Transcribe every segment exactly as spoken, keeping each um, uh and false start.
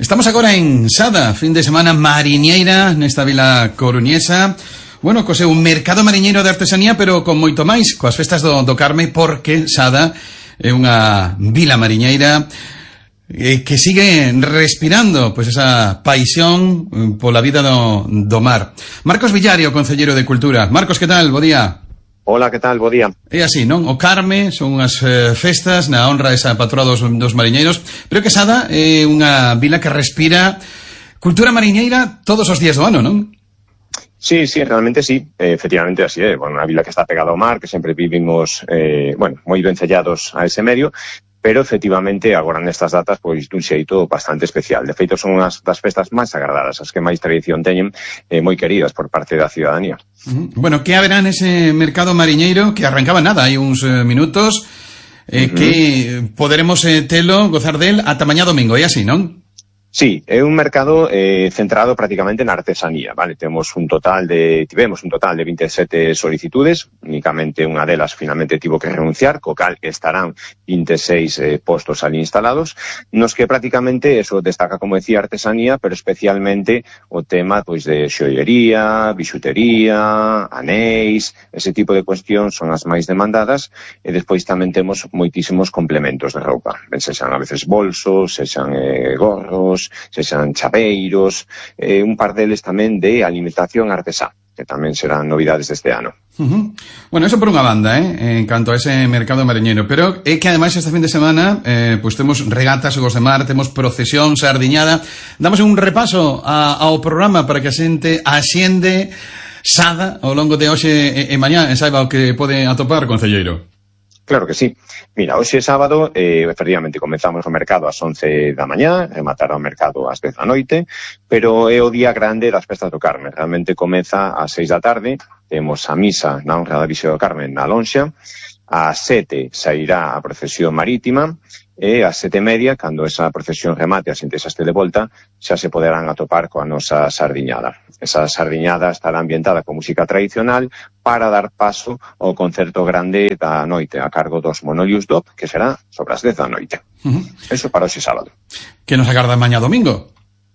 Estamos agora en Sada, fin de semana mariñeira nesta vila coruñesa. Bueno, co seu mercado mariñeiro de artesanía, pero con moito máis, coas festas do, do Carme, porque Sada é unha vila mariñeira eh, que sigue respirando pois esa paixón pola vida do, do mar. Marcos Villario, concelleiro de Cultura. Marcos, que tal? Bo día. Hola, que tal? Bo día. É así, non? O Carme son unhas eh, festas na honra esa patroa dos, dos mariñeiros, pero que Sada é unha vila que respira cultura mariñeira todos os días do ano, non? Sí, sí, realmente sí, eh, efectivamente así é. Bueno, unha vila que está pegada ao mar, que sempre vivimos, eh, bueno, moi ben sellados a ese medio, pero efectivamente agora nestas datas pois dun xeito bastante especial. De feito son unhas das festas máis sagradadas, as que máis tradición teñen, eh, moi queridas por parte da ciudadanía. Uh-huh. Bueno, que haberá nese mercado mariñeiro que arrancaba nada, hai uns eh, minutos eh, uh-huh. que poderemos eh, telo, gozar del ata mañá domingo, é así, non? Sí, é un mercado eh, centrado prácticamente na artesanía, vale? Temos un total de, tivemos un total de veintisiete solicitudes, únicamente unha delas finalmente tivo que renunciar, co cal estarán veintiséis eh, postos ali instalados, nos que prácticamente eso destaca, como decía, artesanía, pero especialmente o tema pois de xoiería, bixutería, anéis, ese tipo de cuestións son as máis demandadas, e despois tamén temos moitísimos complementos de roupa, ben sexan a veces bolsos, sexan eh, gorros, sexan chapeiros, eh, un par deles tamén de alimentación artesá, que tamén serán novidades deste ano. Uh-huh. Bueno, eso por unha banda, eh, en canto a ese mercado mariñeiro, pero é que ademais este fin de semana eh, pues temos regatas, xogos de mar, temos procesión, sardiñada. Damos un repaso a, ao programa para que a xente asciende Sada ao longo de hoxe e, e mañá, e saiba o que pode atopar, concelleiro. Claro que sí. Mira, hoxe sábado, eh, efectivamente, comenzamos o mercado ás once da mañá, rematará o mercado ás dez da noite, pero é o día grande das festas do Carme. Realmente comeza ás seis da tarde, temos a misa na honra da Virxe do Carme na lonxa, ás sete sairá a procesión marítima, e ás sete e media, cando esa procesión remate, a xente xa este de volta, xa se poderán atopar coa nosa sardiñada. Esa sardiñada estará ambientada con música tradicional para dar paso ao concerto grande da noite a cargo dos Monolius Dop, que será sobre as dez da noite. Uh-huh. Eso para hoxe sábado. Que nos agarda mañá domingo?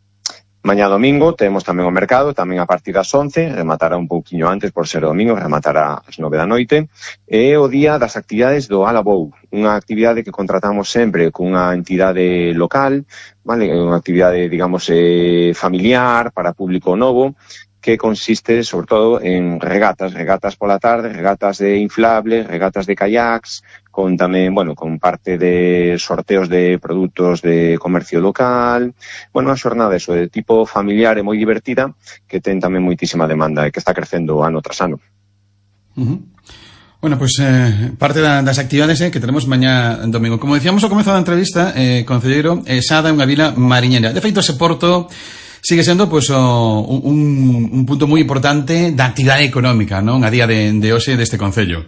Mañá domingo temos tamén o mercado, tamén a partir das once, rematará un pouquiño antes por ser domingo, rematará ás nove da noite, e o día das actividades do Alabou, unha actividade que contratamos sempre cunha entidade local, vale, unha actividade, digamos, eh, familiar para público novo, que consiste, sobre todo, en regatas, regatas pola tarde, regatas de inflables, regatas de kayaks, con tamén, bueno, con parte de sorteos de produtos de comercio local. Bueno, unha xornada eso, de tipo familiar e moi divertida, que ten tamén moitísima demanda e que está crecendo ano tras ano. Uh-huh. Bueno, pues eh, parte da, das actividades eh, que tenemos mañá domingo. Como decíamos ao comezo da entrevista, eh, concelleiro, eh, Sada é unha vila mariñera. De feito, ese porto sigue sendo pues, o, un, un punto moi importante da actividade económica, non? A día de, de hoxe deste concello.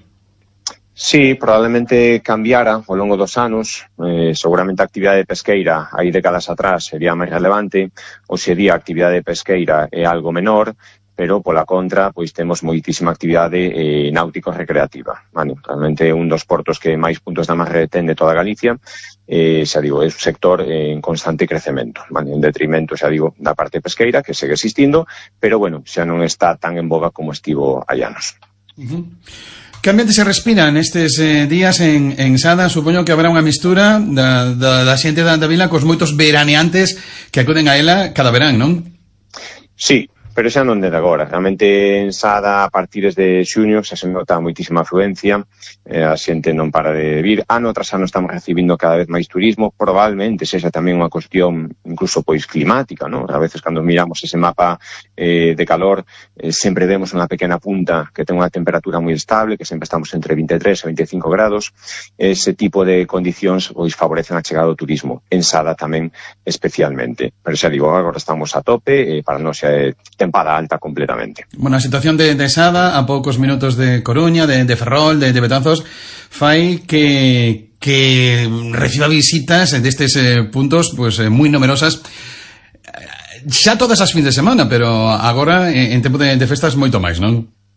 Sí, probablemente cambiara ao longo dos anos. Eh, seguramente a actividade pesqueira aí décadas atrás sería máis relevante. Hoxe día a actividade pesqueira é algo menor, pero pola contra, pois temos moitísima actividade eh, náutico-recreativa. Vale, realmente é un dos portos que máis puntos da marre ten de toda Galicia. Eh, xa digo, é un sector eh, en constante crecemento, vale, en detrimento, xa digo, da parte pesqueira, que segue existindo, pero, bueno, xa non está tan en boga como estivo hai anos. Uh-huh. Que ambiente se respira nestes eh, días en, en Sada? Supoño que habrá unha mistura da, da, da xente da, da vila cos moitos veraneantes que acuden a ela cada verán, non? Sí, pero xa non desde agora. Realmente en Sada, a partir de xuño, xa se nota moitísima afluencia, eh, a xente non para de vir. Ano tras ano estamos recibindo cada vez máis turismo, probablemente sexa tamén unha cuestión incluso pois climática, non? A veces cando miramos ese mapa eh, de calor, eh, sempre vemos unha pequena punta que ten unha temperatura moi estable, que sempre estamos entre vinte e tres e vinte e cinco grados. Ese tipo de condicións pois favorecen a chegada do turismo. En Sada tamén especialmente. Pero xa digo, agora estamos a tope, eh, para nós xa é tempada alta completamente. Bueno, a situación de, de Sada, a poucos minutos de Coruña, de, de Ferrol, de, de Betanzos, fai que, que reciba visitas destes eh, puntos pues, eh, moi numerosas xa todas as fins de semana, pero agora en, en tempo de, de festas moito máis, non?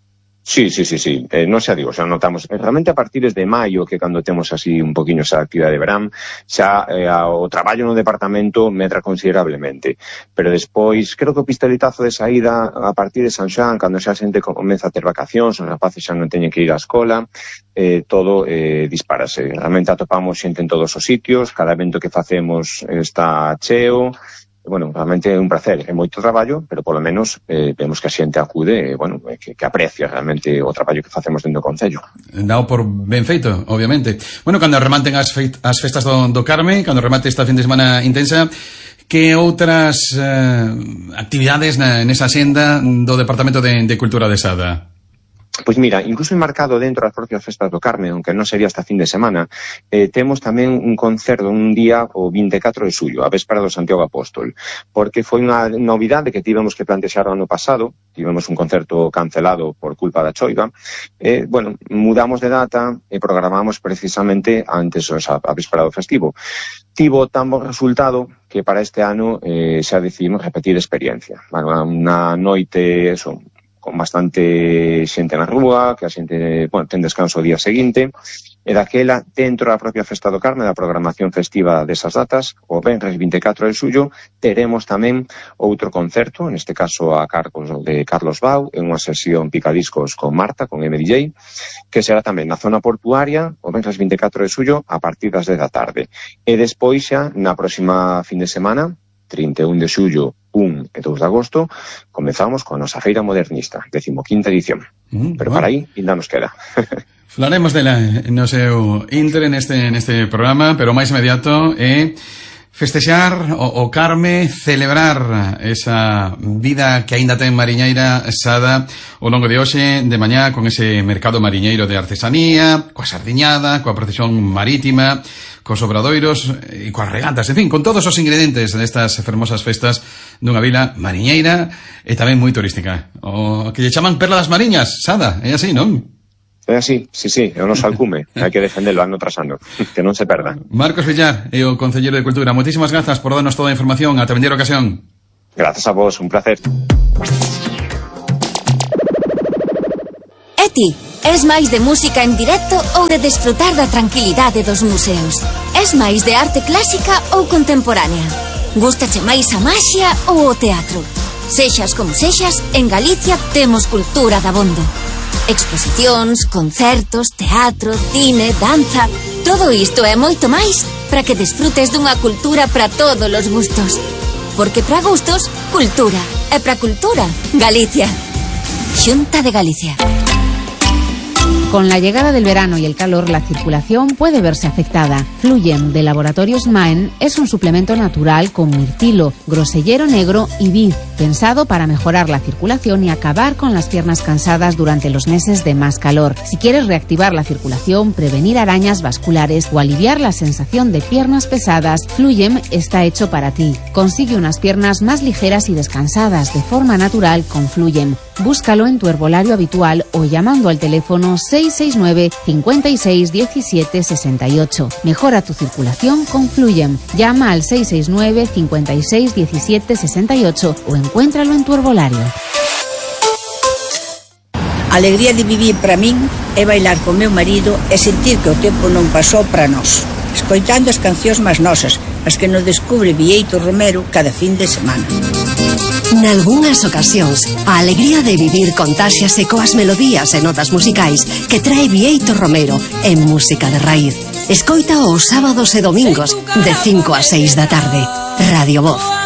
Sí, sí, sí, sí, eh, non xa digo, xa notamos, realmente a partir de maio, que cando temos así un poquinho esa actividade de verán, xa eh, o traballo no departamento medra considerablemente, pero despois, creo que o pistoletazo de saída a partir de San Xoán, cando xa a xente comeza a ter vacacións, os rapaces xa non teñen que ir á escola, eh, todo eh, disparase, realmente atopamos xente en todos os sitios, cada evento que facemos está cheo. Bueno, realmente é un placer, é moito traballo, pero polo menos eh, vemos que a xente acude, eh, bueno, que, que aprecia realmente o traballo que facemos dentro do Concello. Dao por ben feito, obviamente. Bueno, cando rematen as, feit, as festas do, do Carme, cando remate esta fin de semana intensa, que outras eh, actividades na, nesa xenda do Departamento de, de Cultura de Sada? Pois mira, incluso enmarcado dentro das propias festas do Carme, aunque non sería esta fin de semana, eh, temos tamén un concerto un día o vinte e catro de xullo, a véspera do Santiago Apóstol, porque foi unha novidade que tivemos que plantexar o ano pasado, tivemos un concerto cancelado por culpa da choiva, e, eh, bueno, mudamos de data e programamos precisamente antes, o sea, a véspera do festivo. Tivo tan bo resultado que para este ano eh, xa decidimos repetir experiencia. Bueno, unha noite, eso, con bastante xente na rúa, que a xente, bueno, ten descanso o día seguinte, e daquela, dentro da propia Festa do Carme, da programación festiva desas datas, o venres vinte e catro de xullo, teremos tamén outro concerto, neste caso a cargos de Carlos Bau, en unha sesión picadiscos con Marta, con M D J, que será tamén na zona portuaria, o venres vinte e catro de xullo, a partir das dez da tarde. E despois xa, na próxima fin de semana, trinta e un de xullo, un e dous de agosto, comezamos con a nosa Feira Modernista, decimoquinta edición. Mm, Pero bueno, para aí, ainda nos queda. Falaremos dela no seu inter neste, neste programa, pero máis inmediato é festexar o, o Carme, celebrar esa vida que aínda ten mariñeira Sada ao longo de hoxe, de mañá, con ese mercado mariñeiro de artesanía, coa sardiñada, coa procesión marítima, cos obradoiros e coas regatas, en fin, con todos os ingredientes destas fermosas festas dunha vila mariñeira e tamén moi turística. O que lle chaman Perla das Mariñas, Sada, é así, non? É así, sí, sí, é o noso alcume, hai que defendelo ano tras ano, que non se perda. Marcos Villar e o Concelleiro de Cultura, moitísimas grazas por darnos toda a información, ata vindeira ocasión. Grazas a vos, un placer. E ti, es máis de música en directo ou de desfrutar da tranquilidade dos museos? Es máis de arte clásica ou contemporánea? Gústache máis a maxia ou o teatro? Sexas como sexas, en Galicia temos cultura dabondo. Exposicións, concertos, teatro, cine, danza... Todo isto é moito máis para que desfrutes dunha cultura para todos os gustos. Porque para gustos, cultura. E para cultura, Galicia. Xunta de Galicia. Con la llegada del verano y el calor, la circulación puede verse afectada. Fluyem de Laboratorios Maen es un suplemento natural con mirtilo, grosellero negro y vid, pensado para mejorar la circulación y acabar con las piernas cansadas durante los meses de más calor. Si quieres reactivar la circulación, prevenir arañas vasculares o aliviar la sensación de piernas pesadas, Fluyem está hecho para ti. Consigue unas piernas más ligeras y descansadas de forma natural con Fluyem. Búscalo en tu herbolario habitual o llamando al teléfono seis seis nueve, cinco seis, uno siete, seis ocho. Mejora tu circulación con Fluyem. Llama al seis seis nueve, cinco seis, uno siete, seis ocho o encuéntralo en tu herbolario. A alegría de vivir para min é bailar con meu marido e sentir que o tempo non pasou para nós, escoitando as cancións máis nosas, as que nos descubre Bieito Romero cada fin de semana. Nalgúnas ocasións, a alegría de vivir contáxiase coas melodías e notas musicais que trae Bieito Romero en Música de Raíz. Escoita os sábados e domingos de cinco a seis da tarde. Radio Voz.